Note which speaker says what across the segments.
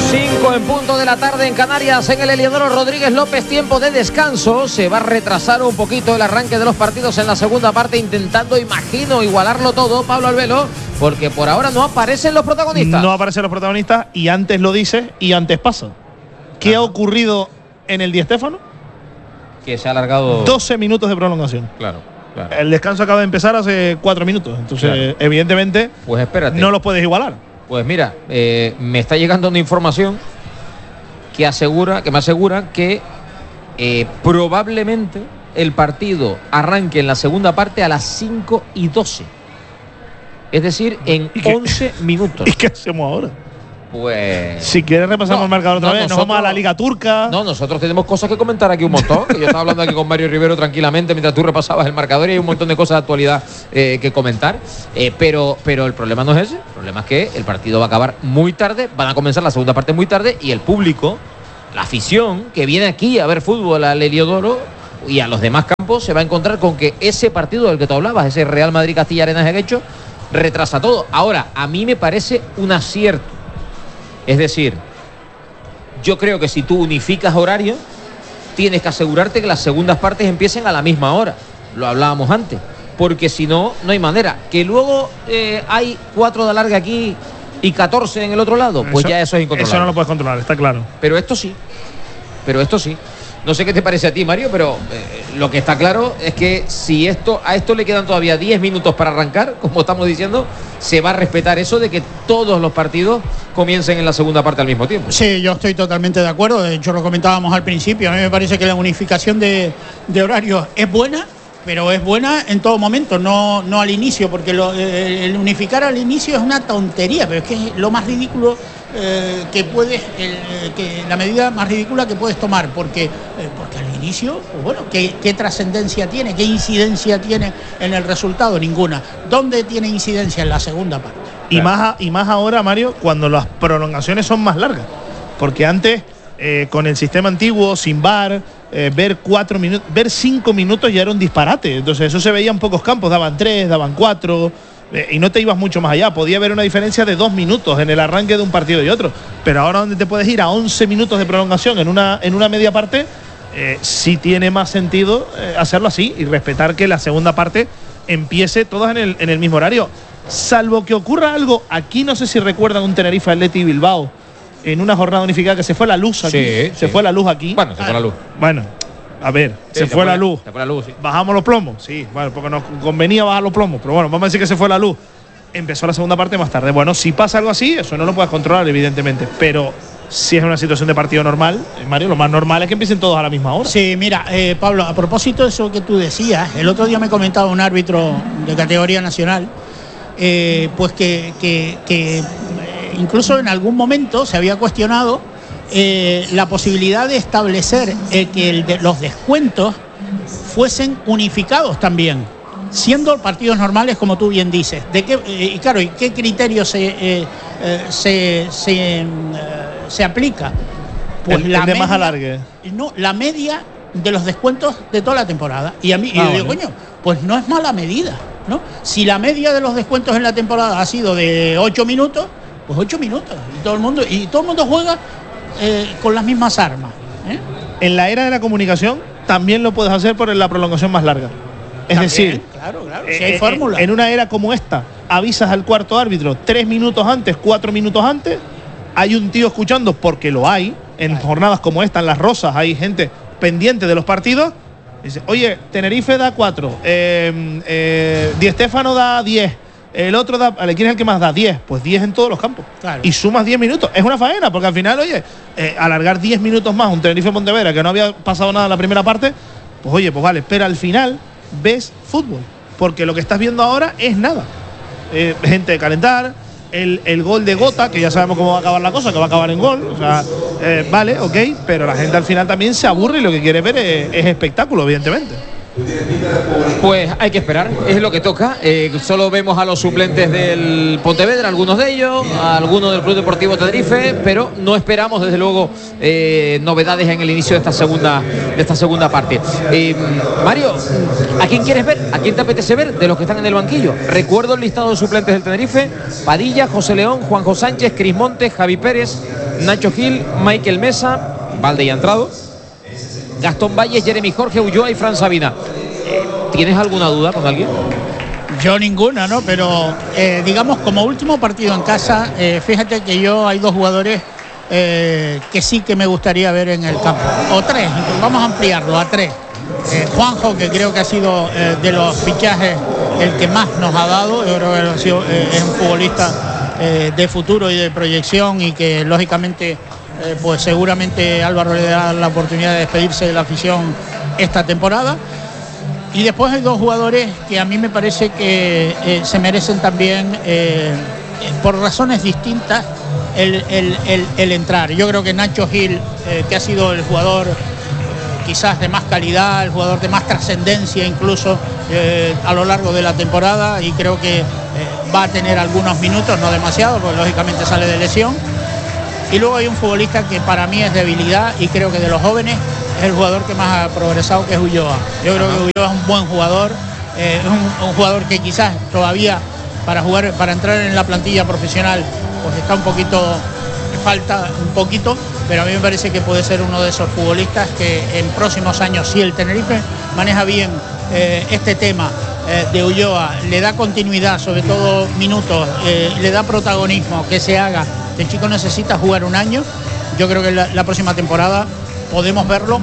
Speaker 1: 5 en punto de la tarde en Canarias, en el Heliodoro Rodríguez López, tiempo de descanso. Se va a retrasar un poquito el arranque de los partidos en la segunda parte, intentando, imagino, igualarlo todo, Pablo Albelo, porque por ahora no aparecen los protagonistas.
Speaker 2: No aparecen los protagonistas y antes lo dices y antes pasa. ¿Qué ha ocurrido en el Di Stéfano?
Speaker 1: Que se ha alargado
Speaker 2: 12 minutos de prolongación.
Speaker 1: Claro.
Speaker 2: El descanso acaba de empezar hace 4 minutos. Entonces, claro, evidentemente,
Speaker 1: pues espérate,
Speaker 2: no los puedes igualar.
Speaker 1: Pues mira, me está llegando una información que me asegura que probablemente el partido arranque en la segunda parte a las 5:12. Es decir, en 11 minutos.
Speaker 2: ¿Y qué hacemos ahora?
Speaker 1: Pues
Speaker 2: si quieres repasamos el marcador otra vez. Nos vamos a la Liga Turca.
Speaker 1: No, nosotros tenemos cosas que comentar aquí un montón. Yo estaba hablando aquí con Mario Rivero tranquilamente mientras tú repasabas el marcador y hay un montón de cosas de actualidad que comentar. Pero el problema no es ese. El problema es que el partido va a acabar muy tarde, van a comenzar la segunda parte muy tarde y el público, la afición que viene aquí a ver fútbol al Heliodoro y a los demás campos, se va a encontrar con que ese partido del que tú hablabas, ese Real Madrid-Castilla Arenas de Guecho, retrasa todo. Ahora, a mí me parece un acierto. Es decir, yo creo que si tú unificas horarios, tienes que asegurarte que las segundas partes empiecen a la misma hora. Lo hablábamos antes. Porque si no, no hay manera. Que luego hay 4 de alargue aquí y 14 en el otro lado, pues ya eso es incontrolable.
Speaker 2: Eso no lo puedes controlar, está claro.
Speaker 1: Pero esto sí. No sé qué te parece a ti, Mario, pero lo que está claro es que si a esto le quedan todavía 10 minutos para arrancar, como estamos diciendo, se va a respetar eso de que todos los partidos comiencen en la segunda parte al mismo tiempo.
Speaker 3: Sí, yo estoy totalmente de acuerdo. De hecho, lo comentábamos al principio. A mí me parece que la unificación de horarios es buena, pero es buena en todo momento, no al inicio, porque el unificar al inicio es una tontería, pero es que es lo más ridículo que puedes, la medida más ridícula que puedes tomar, porque al inicio, pues bueno, ¿qué trascendencia tiene? ¿Qué incidencia tiene en el resultado? Ninguna. ¿Dónde tiene incidencia? En la segunda parte.
Speaker 2: Y más ahora, Mario, cuando las prolongaciones son más largas, porque antes con el sistema antiguo, sin VAR, ver 4 minutos, ver 5 minutos ya era un disparate. Entonces eso se veía en pocos campos, daban 3, daban 4, y no te ibas mucho más allá. Podía haber una diferencia de 2 minutos en el arranque de un partido y otro. Pero ahora donde te puedes ir a 11 minutos de prolongación en una media parte, sí tiene más sentido hacerlo así y respetar que la segunda parte empiece todas en el mismo horario. Salvo que ocurra algo, aquí no sé si recuerdan un Tenerife Athletic Bilbao en una jornada unificada que se fue la luz aquí.
Speaker 1: Sí.
Speaker 2: Fue la luz aquí.
Speaker 1: Bueno, se fue la luz.
Speaker 2: Bueno, a ver, se fue la luz.
Speaker 1: Se fue la luz, sí.
Speaker 2: ¿Bajamos los plomos? Sí, bueno, porque nos convenía bajar los plomos. Pero bueno, vamos a decir que se fue la luz. Empezó la segunda parte más tarde. Bueno, si pasa algo así, eso no lo puedes controlar, evidentemente. Pero si es una situación de partido normal, Mario, lo más normal es que empiecen todos a la misma hora.
Speaker 3: Sí, mira, Pablo, a propósito de eso que tú decías, el otro día me comentaba un árbitro de categoría nacional, pues que incluso en algún momento se había cuestionado la posibilidad de establecer que los descuentos fuesen unificados también, siendo partidos normales, como tú bien dices. ¿Y qué criterio se aplica?
Speaker 2: Pues el de más alargue.
Speaker 3: No, la media de los descuentos de toda la temporada. Y a mí yo digo, coño, pues no es mala medida, ¿no? Si la media de los descuentos en la temporada ha sido de 8 minutos, pues 8 minutos. Y todo el mundo juega con las mismas armas.
Speaker 2: En la era de la comunicación también lo puedes hacer por la prolongación más larga. Es también, decir,
Speaker 3: claro, si hay fórmula.
Speaker 2: En una era como esta, avisas al cuarto árbitro 3 minutos antes, 4 minutos antes, hay un tío escuchando, porque lo hay, en jornadas como esta, en Las Rosas, hay gente pendiente de los partidos, dice, oye, Tenerife da 4, Di Stéfano da 10, el otro da, ¿quién es el que más da? 10, pues 10 en todos los campos. Claro. Y sumas 10 minutos. Es una faena, porque al final, oye, alargar 10 minutos más un Tenerife-Pontevedra, que no había pasado nada en la primera parte, pues oye, pues vale, pero al final ves fútbol, porque lo que estás viendo ahora es nada. Gente de calentar, el gol de Gota, que ya sabemos cómo va a acabar la cosa, que va a acabar en gol, o sea, vale, ok, pero la gente al final también se aburre y lo que quiere ver es espectáculo, evidentemente.
Speaker 1: Pues hay que esperar, es lo que toca. Solo vemos a los suplentes del Pontevedra, algunos de ellos, a algunos del Club Deportivo Tenerife, pero no esperamos desde luego novedades en el inicio de esta segunda parte. Mario, ¿a quién quieres ver? ¿A quién te apetece ver de los que están en el banquillo? Recuerdo el listado de suplentes del Tenerife: Padilla, José León, Juanjo Sánchez, Cris Montes, Javi Pérez, Nacho Gil, Michael Mesa, Valde y entrado, Gastón Valles, Jeremy Jorge, Ulloa y Fran Sabina. ¿Tienes alguna duda con alguien?
Speaker 3: Yo ninguna, ¿no? Pero digamos, como último partido en casa, fíjate que yo hay 2 jugadores que sí que me gustaría ver en el campo. O 3, vamos a ampliarlo a 3. Juanjo, que creo que ha sido de los fichajes el que más nos ha dado. Yo creo que es un futbolista de futuro y de proyección, y que lógicamente pues seguramente Álvaro le da la oportunidad de despedirse de la afición esta temporada. Y después hay 2 jugadores que a mí me parece que se merecen también, por razones distintas, el entrar. Yo creo que Nacho Gil, que ha sido el jugador quizás de más calidad, el jugador de más trascendencia incluso a lo largo de la temporada, y creo que va a tener algunos minutos, no demasiado, porque lógicamente sale de lesión. Y luego hay un futbolista que para mí es debilidad, y creo que de los jóvenes es el jugador que más ha progresado, que es Ulloa. Yo creo que Ulloa es un buen jugador, es un jugador que quizás todavía para entrar en la plantilla profesional pues está un poquito, falta un poquito, pero a mí me parece que puede ser uno de esos futbolistas que en próximos años, si el Tenerife maneja bien este tema de Ulloa, le da continuidad, sobre todo minutos, le da protagonismo, que se haga. El chico necesita jugar un año. Yo creo que la próxima temporada podemos verlo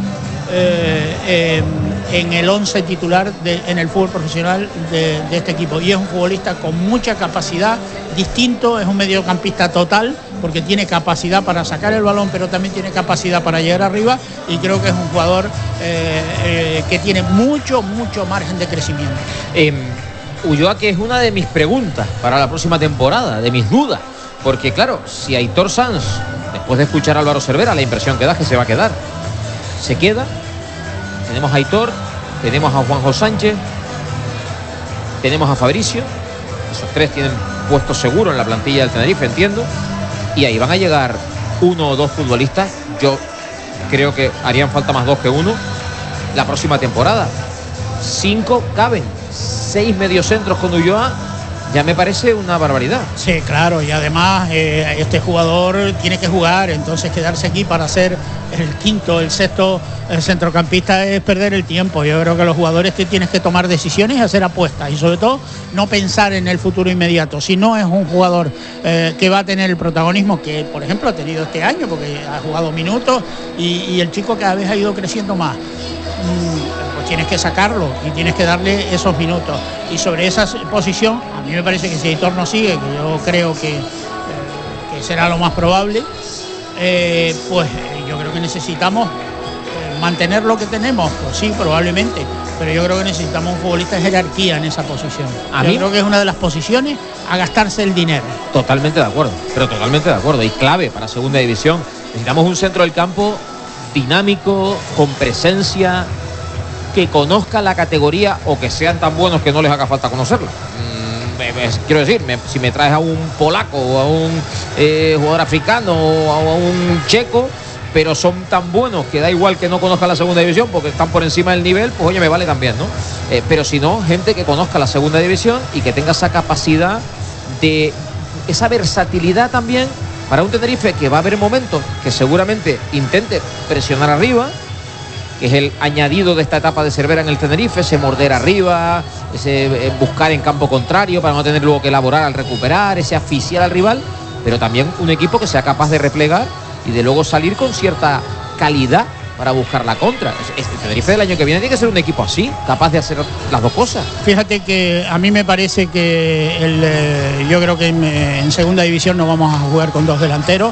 Speaker 3: en el 11 titular en el fútbol profesional de este equipo. Y es un futbolista con mucha capacidad, distinto, es un mediocampista total, porque tiene capacidad para sacar el balón, pero también tiene capacidad para llegar arriba, y creo que es un jugador que tiene mucho margen de crecimiento.
Speaker 1: Ulloa, que es una de mis preguntas para la próxima temporada, de mis dudas, porque claro, si Aitor Sanz, después de escuchar a Álvaro Cervera, la impresión que da es que se va a quedar, se queda. Tenemos a Aitor, tenemos a Juanjo Sánchez, tenemos a Fabricio. Esos 3 tienen puesto seguro en la plantilla del Tenerife, entiendo. Y ahí van a llegar 1 o 2 futbolistas. Yo creo que harían falta más 2 que 1 la próxima temporada. 5 caben, 6 mediocentros con Ulloa. Ya me parece una barbaridad.
Speaker 3: Sí, claro, y además este jugador tiene que jugar, entonces quedarse aquí para ser el quinto, el sexto centrocampista es perder el tiempo. Yo creo que los jugadores tienes que tomar decisiones y hacer apuestas, y sobre todo no pensar en el futuro inmediato. Si no es un jugador que va a tener el protagonismo que, por ejemplo, ha tenido este año, porque ha jugado minutos y el chico cada vez ha ido creciendo más. Pues tienes que sacarlo y tienes que darle esos minutos. Y sobre esa posición, a mí me parece que si Aitor no sigue, que yo creo que será lo más probable, pues yo creo que necesitamos mantener lo que tenemos. Pues sí, probablemente, pero yo creo que necesitamos un futbolista de jerarquía en esa posición. Yo creo que es una de las posiciones a gastarse el dinero.
Speaker 1: Totalmente de acuerdo, pero totalmente de acuerdo, y clave para segunda división. Necesitamos un centro del campo dinámico, con presencia, que conozca la categoría, o que sean tan buenos que no les haga falta conocerla. Quiero decir, si me traes a un polaco o a un jugador africano o a un checo, pero son tan buenos que da igual que no conozcan la segunda división porque están por encima del nivel, pues oye, me vale también, ¿no? Pero si no, gente que conozca la segunda división y que tenga esa capacidad de esa versatilidad también para un Tenerife que va a haber momentos que seguramente intente presionar arriba, que es el añadido de esta etapa de Cervera en el Tenerife, ese morder arriba, ese buscar en campo contrario para no tener luego que elaborar al recuperar, ese asfixiar al rival, pero también un equipo que sea capaz de replegar y de luego salir con cierta calidad para buscar la contra. Este Tenerife del año que viene tiene que ser un equipo así, capaz de hacer las dos cosas.
Speaker 3: Fíjate que a mí me parece que yo creo que en segunda división no vamos a jugar con 2 delanteros.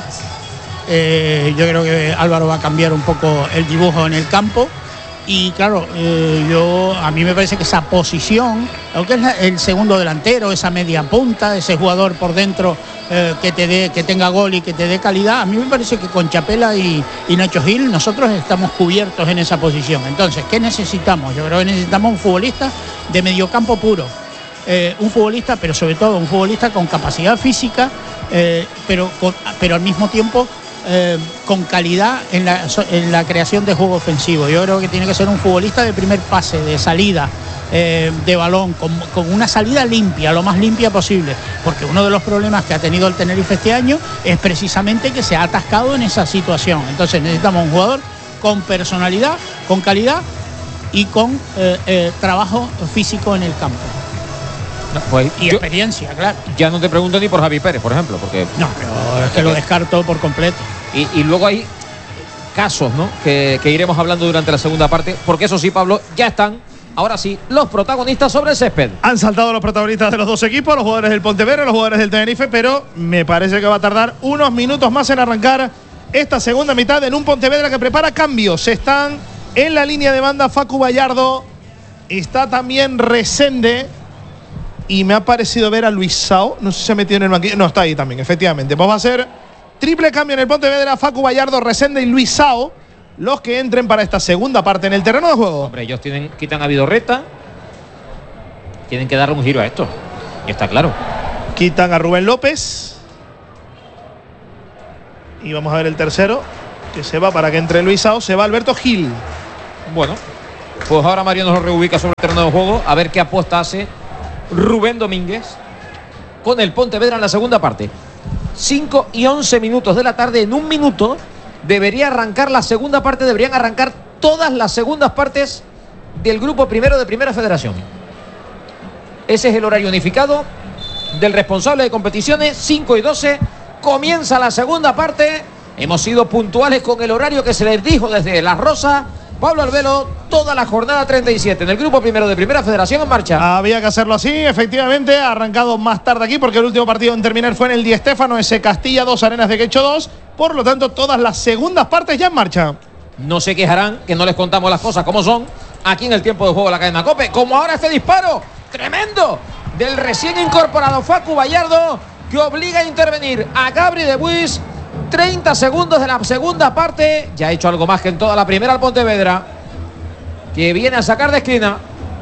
Speaker 3: Yo creo que Álvaro va a cambiar un poco el dibujo en el campo, y claro, a mí me parece que esa posición, aunque es el segundo delantero, esa media punta, ese jugador por dentro que tenga gol y que te dé calidad, a mí me parece que con Chapela y Nacho Gil nosotros estamos cubiertos en esa posición. Entonces, ¿qué necesitamos? Yo creo que necesitamos un futbolista de mediocampo puro, un futbolista, pero sobre todo un futbolista con capacidad física, pero al mismo tiempo con calidad en la creación de juego ofensivo. Yo creo que tiene que ser un futbolista de primer pase, de salida, de balón, con una salida limpia, lo más limpia posible, porque uno de los problemas que ha tenido el Tenerife este año es precisamente que se ha atascado en esa situación. Entonces necesitamos un jugador con personalidad, con calidad y con trabajo físico en el campo.
Speaker 1: No, pues
Speaker 3: y experiencia, claro.
Speaker 1: Ya no te pregunto ni por Javi Pérez, por ejemplo, porque
Speaker 3: no, pero es que lo descarto por completo.
Speaker 1: Y luego hay casos, ¿no? que iremos hablando durante la segunda parte, porque eso sí, Pablo, ya están, ahora sí, los protagonistas sobre el césped.
Speaker 2: Han saltado los protagonistas de los dos equipos, los jugadores del Pontevedra, los jugadores del Tenerife, pero me parece que va a tardar unos minutos más en arrancar esta segunda mitad en un Pontevedra que prepara cambios. Están en la línea de banda Facu Bayardo, está también Resende y me ha parecido ver a Luisao, no sé si se ha metido en el banquillo, no, está ahí también, efectivamente. Pues va a ser triple cambio en el Pontevedra, Facu Bayardo, Resende y Luisao, los que entren para esta segunda parte en el terreno de juego.
Speaker 1: Hombre, ellos quitan a Vidorreta, tienen que darle un giro a esto, y está claro.
Speaker 2: Quitan a Rubén López. Y vamos a ver el tercero, que se va para que entre Luisao, se va Alberto Gil.
Speaker 1: Bueno, pues ahora Mario nos lo reubica sobre el terreno de juego, a ver qué apuesta hace Rubén Domínguez con el Pontevedra en la segunda parte. 5 y 11 minutos de la tarde. En un minuto debería arrancar la segunda parte. Deberían arrancar todas las segundas partes del grupo primero de Primera Federación. Ese es el horario unificado del responsable de competiciones. 5 y 12 comienza la segunda parte. Hemos sido puntuales con el horario que se les dijo desde La Rosa. Pablo Albelo, toda la jornada 37 en el grupo primero de Primera Federación en marcha.
Speaker 2: Había que hacerlo así, efectivamente. Ha arrancado más tarde aquí porque el último partido en terminar fue en el Di Stéfano, ese Castilla 2, Arenas de Quecho 2. Por lo tanto, todas las segundas partes ya en marcha.
Speaker 1: No se quejarán que no les contamos las cosas como son aquí en el tiempo de juego de la cadena COPE. Como ahora este disparo tremendo del recién incorporado Facu Bayardo, que obliga a intervenir a Gabri de Buis. 30 segundos de la segunda parte. Ya ha hecho algo más que en toda la primera al Pontevedra, que viene a sacar de esquina.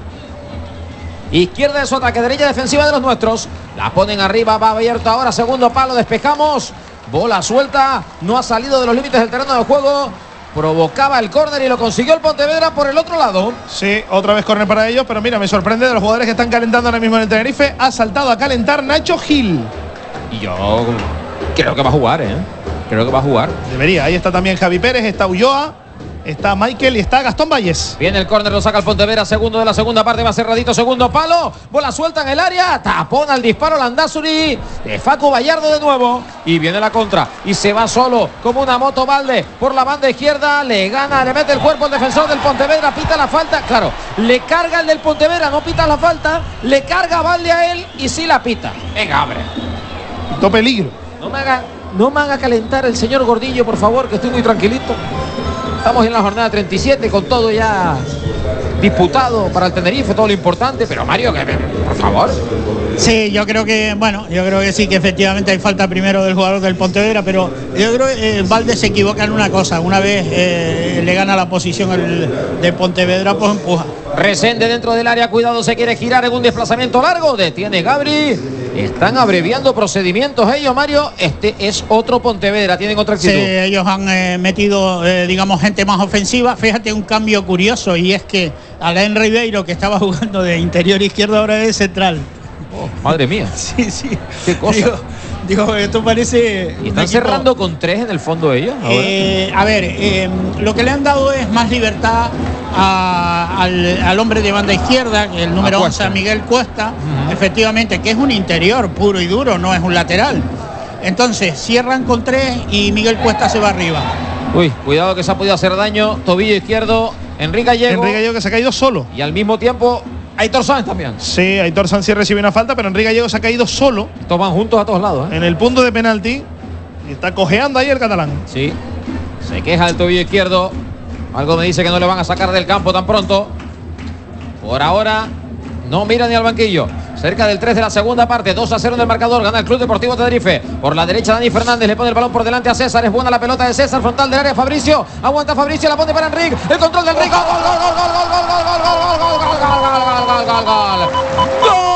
Speaker 1: Izquierda de su ataque, derecha defensiva de los nuestros. La ponen arriba, va abierto ahora, segundo palo, despejamos. Bola suelta, no ha salido de los límites del terreno de juego. Provocaba el córner y lo consiguió el Pontevedra por el otro lado.
Speaker 2: Sí, otra vez córner para ellos, pero mira, me sorprende de los jugadores que están calentando ahora mismo en el Tenerife. Ha saltado a calentar Nacho Gil.
Speaker 1: Y yo creo que va a jugar, Creo que va a jugar.
Speaker 2: Debería. Ahí está también Javi Pérez, está Ulloa, está Michael y está Gastón Valles.
Speaker 1: Viene el córner, lo saca el Pontevedra, segundo de la segunda parte, va cerradito, segundo palo, bola suelta en el área, tapón al disparo Landázuri de Facu Bayardo de nuevo, y viene la contra, y se va solo, como una moto Valde, por la banda izquierda, le gana, le mete el cuerpo el defensor del Pontevedra, pita la falta, claro, le carga el del Pontevedra, no pita la falta, le carga Valde a él, y sí la pita. Venga, hombre.
Speaker 2: Pito peligro.
Speaker 1: No me haga calentar el señor Gordillo, por favor, que estoy muy tranquilito. Estamos en la jornada 37 con todo ya disputado para el Tenerife, todo lo importante. Pero Mario, por favor.
Speaker 3: Sí, yo creo que sí, que efectivamente hay falta primero del jugador del Pontevedra, pero yo creo que Valde se equivoca en una cosa. Una vez le gana la posición el de Pontevedra, pues empuja.
Speaker 1: Resende dentro del área, cuidado, se quiere girar en un desplazamiento largo, detiene Gabri. Están abreviando procedimientos ellos, Mario. Este es otro Pontevedra, tienen otra actitud.
Speaker 3: Sí, ellos han metido, digamos, gente más ofensiva. Fíjate un cambio curioso, y es que Alain Ribeiro, que estaba jugando de interior izquierdo, ahora es central.
Speaker 1: Oh, madre mía.
Speaker 3: Sí, sí.
Speaker 1: Qué cosa.
Speaker 3: Digo, esto parece...
Speaker 1: ¿Y están cerrando con 3 en el fondo ellos ahora?
Speaker 3: Lo que le han dado es más libertad al hombre de banda izquierda, el número 11, a Miguel Cuesta, efectivamente, que es un interior puro y duro, no es un lateral. Entonces, cierran con 3 y Miguel Cuesta se va arriba.
Speaker 1: Uy, cuidado que se ha podido hacer daño. Tobillo izquierdo, Enrique Gallego.
Speaker 2: Enrique Gallego, que se ha caído solo.
Speaker 1: Y al mismo tiempo Aitor Sanz también.
Speaker 2: Sí, Aitor Sanz sí recibe una falta, pero Enrique Gallego se ha caído solo.
Speaker 1: Estos van juntos a todos lados,
Speaker 2: en el punto de penalti. Y está cojeando ahí el catalán.
Speaker 1: Sí, se queja del tobillo izquierdo. Algo me dice que no le van a sacar del campo tan pronto. Por ahora no mira ni al banquillo. Cerca del 3 de la segunda parte, 2-0 en el marcador. Gana el Club Deportivo Tenerife. Por la derecha Dani Fernández, le pone el balón por delante a César. Es buena la pelota de César, frontal del área Fabricio. Aguanta Fabricio, la pone para Enrique. El control de Enrique. Gol, gol, gol, gol, gol, gol, gol, gol, gol, gol, gol, gol, gol, gol, gol, gol.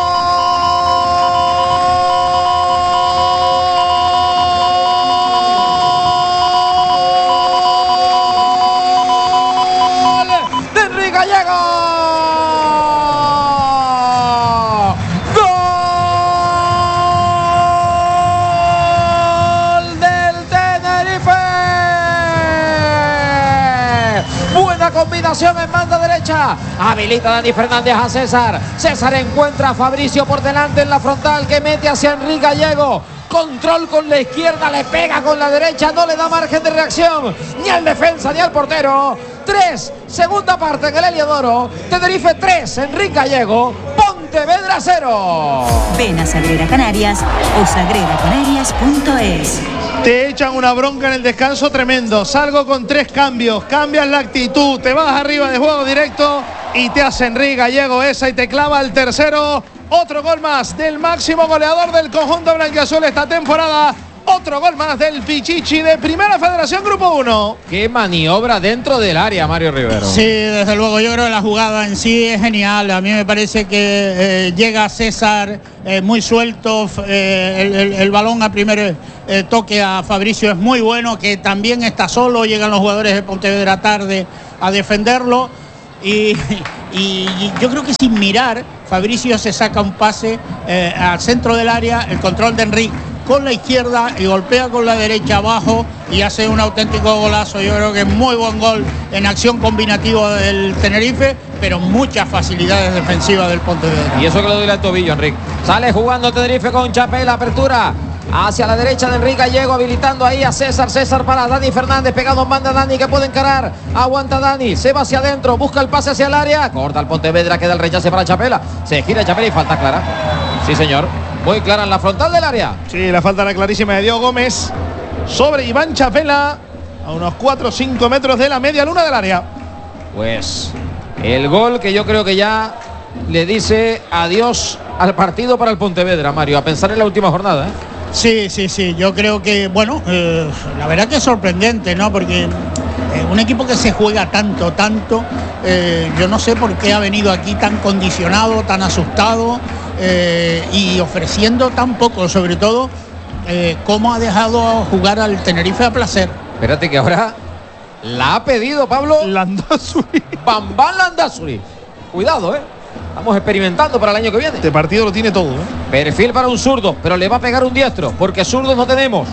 Speaker 1: combinación en banda derecha. Habilita Dani Fernández a César. César encuentra a Fabricio por delante en la frontal que mete hacia Enrique Gallego. Control con la izquierda, le pega con la derecha, no le da margen de reacción ni al defensa ni al portero. 3, segunda parte en el Heliodoro. Tenerife 3, Enrique Gallego, Pontevedra 0.
Speaker 4: Ven a Sagrera Canarias o sagreracanarias.es.
Speaker 2: Te echan una bronca en el descanso tremendo. Salgo con 3 cambios, cambias la actitud, te vas arriba de juego directo y te hace Enrique Gallego esa y te clava el tercero. Otro gol más del máximo goleador del conjunto blanquiazul esta temporada. Otro gol más del Pichichi de Primera Federación Grupo 1.
Speaker 1: Qué maniobra dentro del área, Mario Rivero.
Speaker 3: Sí, desde luego, yo creo que la jugada en sí es genial. A mí me parece que llega César muy suelto, el balón a primer toque a Fabricio es muy bueno, que también está solo, llegan los jugadores de Pontevedra tarde a defenderlo. Y yo creo que sin mirar, Fabricio se saca un pase al centro del área, el control de Enrique con la izquierda y golpea con la derecha abajo y hace un auténtico golazo. Yo creo que es muy buen gol en acción combinativa del Tenerife, pero muchas facilidades defensivas del Pontevedra.
Speaker 1: Y eso que le doy al tobillo, Enrique. Sale jugando Tenerife con Chapela, apertura hacia la derecha de Enrique Gallego, habilitando ahí a César. César para Dani Fernández, pegado en banda Dani, que puede encarar. Aguanta Dani, se va hacia adentro, busca el pase hacia el área. Corta el Pontevedra, queda el rechace para Chapela. Se gira Chapela y falta clara. Sí, señor. Muy clara en la frontal del área.
Speaker 2: Sí, la falta era clarísima de Diego Gómez sobre Iván Chapela, a unos 4 o 5 metros de la media luna del área.
Speaker 1: Pues el gol que yo creo que ya le dice adiós al partido para el Pontevedra, Mario, a pensar en la última jornada, ¿eh?
Speaker 3: Sí, yo creo que, bueno, la verdad que es sorprendente, ¿no? Porque un equipo que se juega tanto, yo no sé por qué ha venido aquí tan condicionado, tan asustado y ofreciendo tan poco, sobre todo cómo ha dejado jugar al Tenerife a placer.
Speaker 1: Espérate que ahora la ha pedido Pablo
Speaker 2: Landázuri.
Speaker 1: Bambán Landázuri. Cuidado, estamos experimentando para el año que viene.
Speaker 2: Este partido lo tiene todo,
Speaker 1: Perfil para un zurdo, pero le va a pegar un diestro, porque zurdos no tenemos.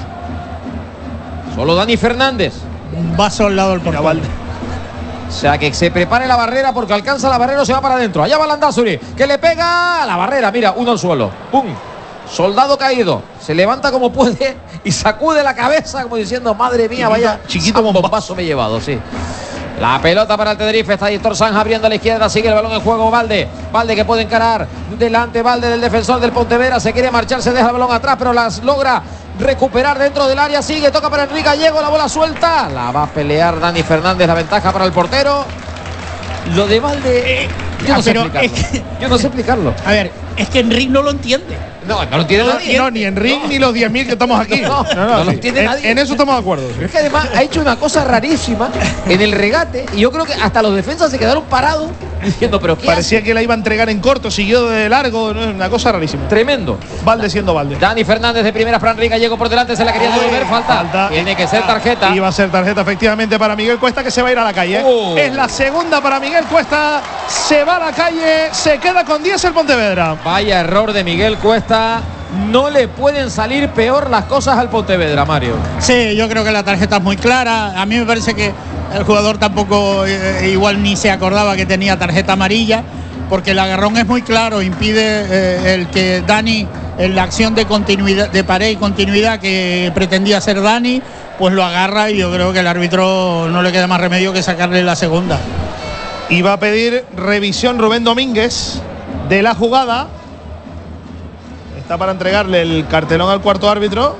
Speaker 1: Solo Dani Fernández.
Speaker 3: Un vaso al lado del portero.
Speaker 1: O sea, que se prepare la barrera, porque alcanza la barrera o se va para adentro. Allá va Landázuri, que le pega a la barrera. Mira, uno al suelo. ¡Pum! Soldado caído. Se levanta como puede y sacude la cabeza como diciendo, madre mía, vaya
Speaker 2: chiquito
Speaker 1: bombazo me he llevado, sí. La pelota para el Tenerife, está Héctor Sanz abriendo a la izquierda, sigue el balón en juego Valde que puede encarar delante Valde del defensor del Pontevedra, se quiere marchar, se deja el balón atrás, pero las logra recuperar dentro del área, sigue, toca para Enrique Gallego, la bola suelta, la va a pelear Dani Fernández, la ventaja para el portero. Lo de Valde, yo no sé explicarlo. Yo no sé explicarlo.
Speaker 3: A ver, es que Enrique no lo entiende.
Speaker 1: No lo entiende nadie.
Speaker 2: No, ni Enrique ni los 10.000 que estamos aquí.
Speaker 1: No lo entiende nadie.
Speaker 2: En eso estamos de acuerdo.
Speaker 1: Pero es que además ha hecho una cosa rarísima en el regate y yo creo que hasta los defensas se quedaron parados diciendo, pero ¿qué
Speaker 2: parecía
Speaker 1: hace?
Speaker 2: que la iba a entregar en corto, siguió de largo, ¿no? Una cosa rarísima.
Speaker 1: Tremendo.
Speaker 2: Valde siendo Valde.
Speaker 1: Dani Fernández de primera, Fran Riga llegó por delante, se la quería devolver, falta. Tiene que ser tarjeta.
Speaker 2: Iba a ser tarjeta efectivamente para Miguel Cuesta, que se va a ir a la calle. Es la segunda para Miguel Cuesta, se va a la calle, se queda con 10 el Pontevedra.
Speaker 1: Vaya error de Miguel Cuesta. No le pueden salir peor las cosas al Pontevedra, Mario.
Speaker 3: Sí, yo creo que la tarjeta es muy clara. A mí me parece que el jugador tampoco igual ni se acordaba que tenía tarjeta amarilla, porque el agarrón es muy claro, impide el que Dani, en la acción de continuidad, de pared y continuidad que pretendía hacer Dani, pues lo agarra y yo creo que el árbitro no le queda más remedio que sacarle la segunda.
Speaker 2: Y va a pedir revisión Rubén Domínguez de la jugada. Está para entregarle el cartelón al cuarto árbitro.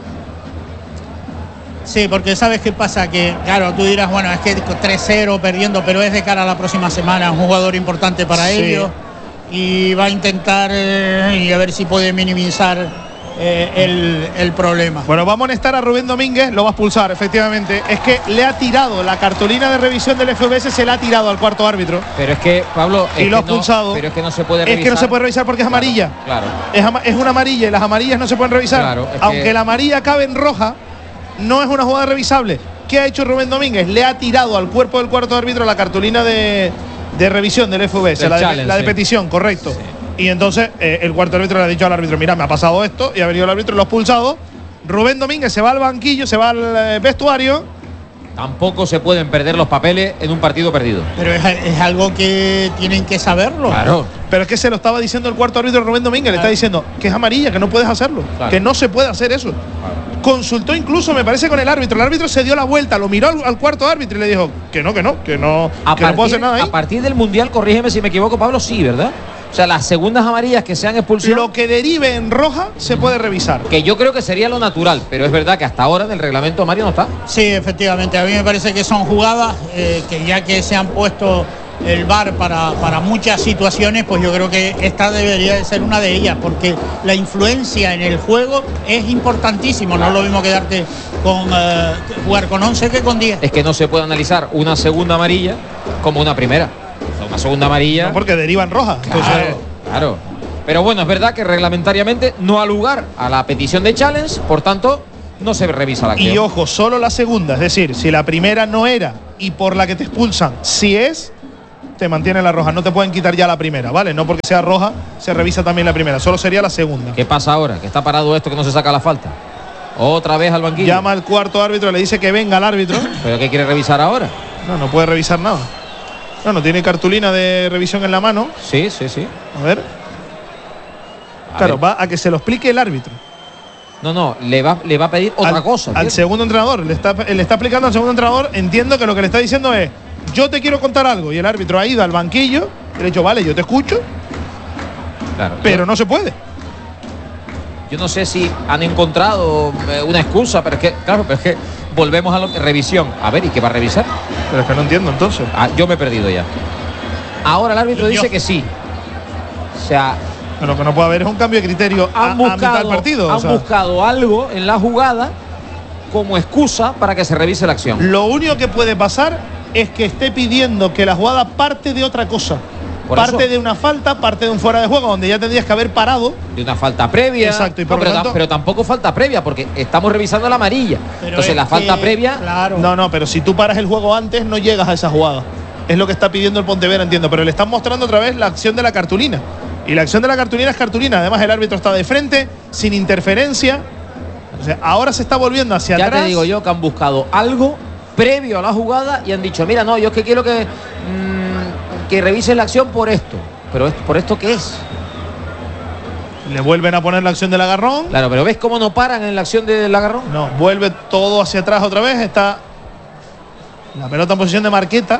Speaker 3: Sí, porque ¿sabes qué pasa? Que claro, tú dirás, bueno, es que 3-0 perdiendo, pero es de cara a la próxima semana, un jugador importante para ellos y va a intentar y a ver si puede minimizar el problema.
Speaker 2: Bueno, va a amonestar a Rubén Domínguez, lo va a expulsar, efectivamente. Es que le ha tirado la cartulina de revisión del FBS, se la ha tirado al cuarto árbitro.
Speaker 1: Pero es que, Pablo,
Speaker 2: y lo ha expulsado.
Speaker 1: Pero es que no se puede revisar.
Speaker 2: Es que no se puede revisar porque es amarilla.
Speaker 1: Claro.
Speaker 2: Es una amarilla y las amarillas no se pueden revisar.
Speaker 1: Claro,
Speaker 2: aunque la amarilla cabe en roja, no es una jugada revisable. ¿Qué ha hecho Rubén Domínguez? Le ha tirado al cuerpo del cuarto árbitro la cartulina de revisión del FBS, la de petición, correcto. Sí. Y entonces el cuarto árbitro le ha dicho al árbitro, mira, me ha pasado esto, y ha venido el árbitro y lo ha expulsado. Rubén Domínguez se va al banquillo, se va al vestuario
Speaker 1: Tampoco se pueden perder los papeles en un partido perdido.
Speaker 3: Pero es algo que tienen que saberlo.
Speaker 1: Claro.
Speaker 2: Pero es que se lo estaba diciendo el cuarto árbitro Rubén Domínguez, le está diciendo que es amarilla, que no puedes hacerlo, que no se puede hacer eso. Consultó incluso, me parece, con el árbitro. El árbitro se dio la vuelta, lo miró al cuarto árbitro y le dijo que no puedo hacer nada ahí.
Speaker 1: A partir del Mundial, corrígeme si me equivoco, Pablo, sí, ¿verdad? O sea, las segundas amarillas que sean expulsión.
Speaker 2: Lo que derive en roja se puede revisar.
Speaker 1: Que yo creo que sería lo natural, pero es verdad que hasta ahora en el reglamento Mario no está.
Speaker 3: Sí, efectivamente. A mí me parece que son jugadas que ya que se han puesto el VAR para muchas situaciones, pues yo creo que esta debería de ser una de ellas, porque la influencia en el juego es importantísimo. No es lo mismo quedarte con jugar con 11 que con 10.
Speaker 1: Es que no se puede analizar una segunda amarilla como una primera. Una segunda amarilla.
Speaker 2: No, porque derivan roja.
Speaker 1: Claro. Pero bueno, es verdad que reglamentariamente no ha lugar a la petición de challenge, por tanto, no se revisa la acción.
Speaker 2: Y ojo, solo la segunda, es decir, si la primera no era y por la que te expulsan, si es, te mantiene la roja. No te pueden quitar ya la primera, ¿vale? No porque sea roja, se revisa también la primera. Solo sería la segunda.
Speaker 1: ¿Qué pasa ahora? Que está parado esto, que no se saca la falta. Otra vez al banquillo.
Speaker 2: Llama al cuarto árbitro, le dice que venga al árbitro.
Speaker 1: ¿Pero qué quiere revisar ahora?
Speaker 2: No puede revisar nada. No tiene cartulina de revisión en la mano.
Speaker 1: Sí.
Speaker 2: A ver. Claro, va a que se lo explique el árbitro.
Speaker 1: No, le va a pedir otra cosa.
Speaker 2: Al segundo entrenador. Le está explicando al segundo entrenador. Entiendo que lo que le está diciendo es: yo te quiero contar algo. Y el árbitro ha ido al banquillo y le ha dicho: vale, yo te escucho.
Speaker 1: Claro,
Speaker 2: pero no se puede.
Speaker 1: Yo no sé si han encontrado una excusa, pero es que volvemos a la revisión. A ver, ¿y qué va a revisar?
Speaker 2: Pero es que no entiendo entonces.
Speaker 1: Yo me he perdido ya. Ahora el árbitro dice que sí. O sea,
Speaker 2: lo que no puede haber es un cambio de criterio a mitad del partido.
Speaker 1: Han buscado algo en la jugada como excusa para que se revise la acción.
Speaker 2: Lo único que puede pasar es que esté pidiendo que la jugada parte de otra cosa. Parte de una falta, parte de un fuera de juego, donde ya tendrías que haber parado.
Speaker 1: De una falta previa.
Speaker 2: Exacto. Y
Speaker 1: pero tampoco falta previa, porque estamos revisando la amarilla. Entonces la falta previa.
Speaker 3: Claro.
Speaker 2: No, pero si tú paras el juego antes, no llegas a esa jugada. Es lo que está pidiendo el Pontevedra, entiendo. Pero le están mostrando otra vez la acción de la cartulina. Y la acción de la cartulina es cartulina. Además, el árbitro está de frente, sin interferencia. O sea, ahora se está volviendo hacia atrás.
Speaker 1: Ya te digo yo que han buscado algo previo a la jugada y han dicho: mira, no, yo es que quiero que revise la acción por esto. Pero ¿por esto qué es?
Speaker 2: Le vuelven a poner la acción del agarrón.
Speaker 1: Claro, pero ¿ves cómo no paran en la acción del agarrón?
Speaker 2: No, vuelve todo hacia atrás otra vez. Está la pelota en posición de marqueta.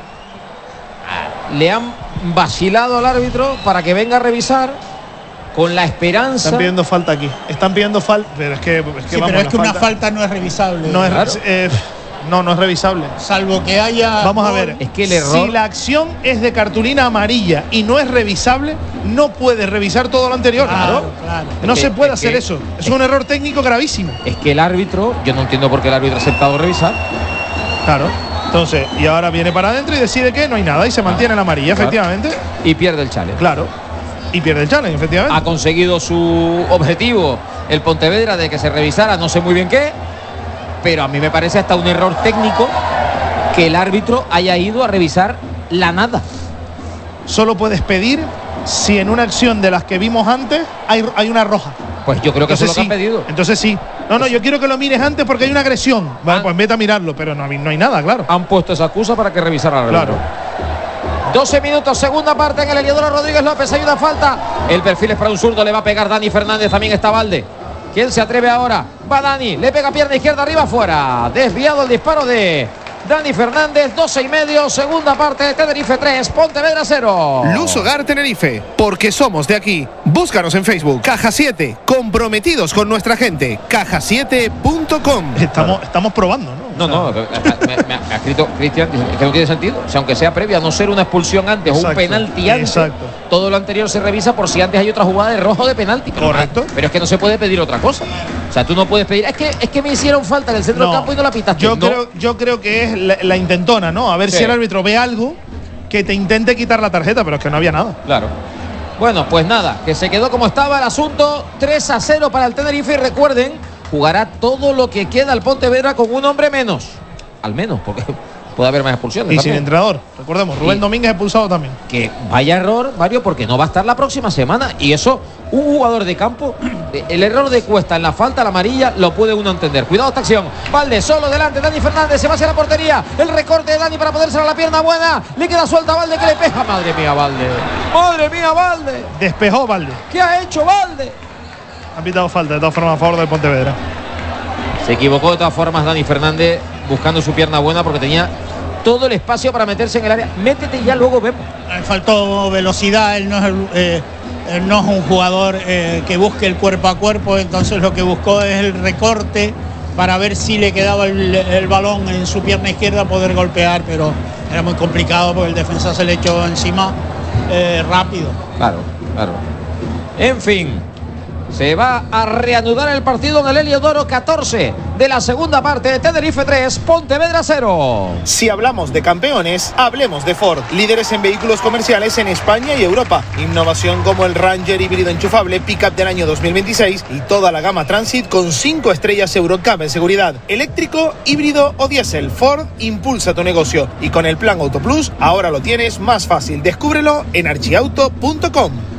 Speaker 1: Le han vacilado al árbitro para que venga a revisar con la esperanza.
Speaker 2: Están pidiendo falta aquí. Están pidiendo falta. Pero es que
Speaker 3: una falta no es revisable.
Speaker 2: No es no es revisable.
Speaker 3: Salvo que haya.
Speaker 2: Vamos a ver.
Speaker 1: Es que el error.
Speaker 2: Si la acción es de cartulina amarilla y no es revisable, no puedes revisar todo lo anterior.
Speaker 3: Claro.
Speaker 2: No se puede hacer eso. Es un error técnico gravísimo.
Speaker 1: Es que el árbitro, yo no entiendo por qué el árbitro ha aceptado revisar.
Speaker 2: Claro. Entonces, y ahora viene para adentro y decide que no hay nada y se mantiene la amarilla, efectivamente.
Speaker 1: Y pierde el challenge.
Speaker 2: Claro. Y pierde el challenge, efectivamente.
Speaker 1: Ha conseguido su objetivo el Pontevedra de que se revisara, no sé muy bien qué. Pero a mí me parece hasta un error técnico que el árbitro haya ido a revisar la nada.
Speaker 2: Solo puedes pedir si en una acción de las que vimos antes hay una roja.
Speaker 1: Pues yo creo que eso es lo que han pedido.
Speaker 2: Entonces sí. No, yo quiero que lo mires antes porque hay una agresión. Vale, pues vete a mirarlo, pero no hay nada, claro.
Speaker 1: Han puesto esa excusa para que revisara el árbitro.
Speaker 2: Claro.
Speaker 1: 12 minutos, segunda parte en el Heliodoro Rodríguez López. Hay una falta. El perfil es para un zurdo, le va a pegar Dani Fernández, también está Valde. ¿Quién se atreve ahora? Va Dani, le pega pierna izquierda arriba afuera. Desviado el disparo de Dani Fernández. 12:30, segunda parte. Tenerife 3, Pontevedra 0.
Speaker 5: Luz Hogar Tenerife, porque somos de aquí. Búscanos en Facebook, Caja 7, comprometidos con nuestra gente. Caja7.com.
Speaker 2: Estamos probando, ¿no?
Speaker 1: No, me ha escrito Cristian, que no tiene sentido. O sea, aunque sea previa, a no ser una expulsión antes o un penalti antes, todo lo anterior se revisa por si antes hay otra jugada de rojo de penalti.
Speaker 2: Correcto.
Speaker 1: Pero es que no se puede pedir otra cosa. O sea, tú no puedes pedir, es que me hicieron falta en el centro del campo y no la pitaste.
Speaker 2: Yo creo que es la intentona, ¿no? A ver si el árbitro ve algo que te intente quitar la tarjeta, pero es que no había nada.
Speaker 1: Claro. Bueno, pues nada, que se quedó como estaba el asunto. 3-0 para el Tenerife. Y recuerden, jugará todo lo que queda el Pontevedra con un hombre menos. Al menos, porque puede haber más expulsiones.
Speaker 2: Y
Speaker 1: también.
Speaker 2: sin entrenador. Recordemos, Rubén Domínguez expulsado también.
Speaker 1: Que vaya error, Mario, porque no va a estar la próxima semana. Y eso, un jugador de campo, el error de Cuesta en la falta, la amarilla, lo puede uno entender. Cuidado esta acción. Valde solo delante, Dani Fernández se va hacia la portería. El recorte de Dani para poderse a la pierna buena. Le queda suelta a Valde que le pega. Madre mía, Valde. Madre mía, Valde.
Speaker 2: Despejó Valde.
Speaker 1: ¿Qué ha hecho Valde?
Speaker 2: Han pitado falta, de todas formas, a favor del Pontevedra.
Speaker 1: Se equivocó de todas formas Dani Fernández buscando su pierna buena porque tenía todo el espacio para meterse en el área. Métete y ya luego vemos.
Speaker 3: Le faltó velocidad, él no es un jugador que busque el cuerpo a cuerpo, entonces lo que buscó es el recorte para ver si le quedaba el balón en su pierna izquierda, poder golpear, pero era muy complicado porque el defensa se le echó encima rápido.
Speaker 1: Claro. En fin, se va a reanudar el partido en el Heliodoro 14 de la segunda parte de Tenerife 3, Pontevedra 0.
Speaker 5: Si hablamos de campeones, hablemos de Ford, líderes en vehículos comerciales en España y Europa. Innovación como el Ranger híbrido enchufable Pickup del año 2026 y toda la gama Transit con 5 estrellas Eurocup en seguridad. Eléctrico, híbrido o diésel, Ford impulsa tu negocio y con el plan Auto Plus ahora lo tienes más fácil. Descúbrelo en archiauto.com.